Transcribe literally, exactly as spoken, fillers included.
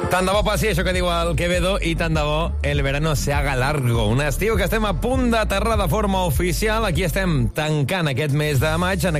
Tant de bo passi això que diu el Quevedo i tant de bo el verano se haga largo. Un estiu que estem a punt d'aterrar de forma oficial. Aquí estem tancant aquest mes de maig en